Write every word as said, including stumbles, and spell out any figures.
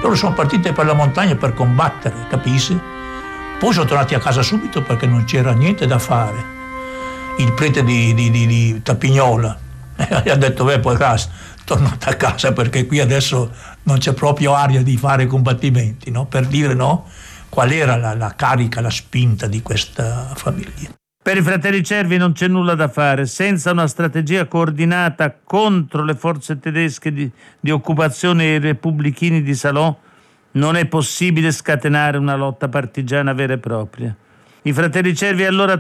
Loro sono partiti per la montagna per combattere, capisci? Poi sono tornati a casa subito perché non c'era niente da fare. Il prete di, di, di, di Tapignola ha detto, beh, poi gas, tornate a casa perché qui adesso non c'è proprio aria di fare combattimenti, no? Per dire, no, qual era la, la carica, la spinta di questa famiglia. Per i fratelli Cervi non c'è nulla da fare. Senza una strategia coordinata contro le forze tedesche di, di occupazione e i repubblichini di Salò non è possibile scatenare una lotta partigiana vera e propria. I fratelli Cervi allora